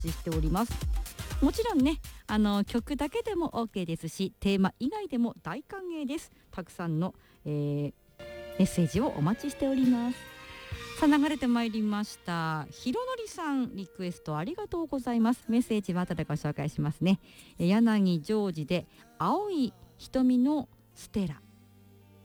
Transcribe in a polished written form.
ちしております。もちろんね、曲だけでも OK ですし、テーマ以外でも大歓迎です。たくさんの、メッセージをお待ちしております。さあ流れてまいりました。ひろのりさんリクエストありがとうございます。メッセージは後でご紹介しますね。柳ジョージで青い瞳のステラ。